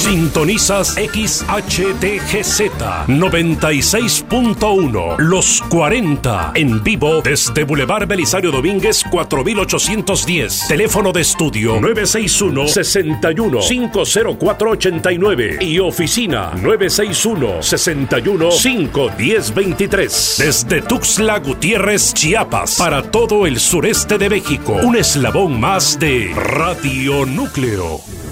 Sintonizas XHTGZ 96.1 Los 40 en vivo desde Boulevard Belisario Domínguez 4810. Teléfono de estudio 961-61-50489 y oficina 961-61-51023. Desde Tuxtla Gutiérrez, Chiapas, para todo el sureste de México. Un eslabón más de Radio Núcleo.